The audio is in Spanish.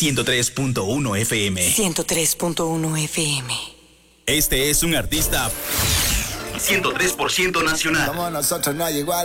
103.1 FM. 103.1 FM. Este es un artista 103% nacional. Como nosotros no hay igual.